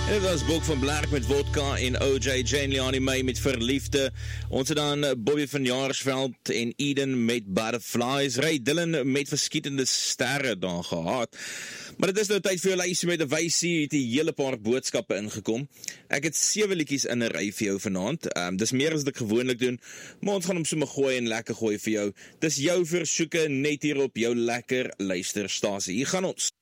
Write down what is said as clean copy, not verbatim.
En dit was Bok van Blerk met Vodka en OJ, Jane Liani May met Verliefde. Ons het dan Bobby van Jaarsveld en Eden met Butterflies. Ray Dillon met Verskietende Sterre dan gehad. Maar dit is nou tyd vir jou lysie met 'n wysie, het 'n hele paar boodskappe ingekom. Ek het 7 liedjies in 'n ry vir jou vanaand. Dis meer as wat ek gewoonlik doen, maar ons gaan hom sommer gooi en lekker gooi vir jou. Dis jou versoeke net hier op jou lekker luisterstasie. Hier gaan ons.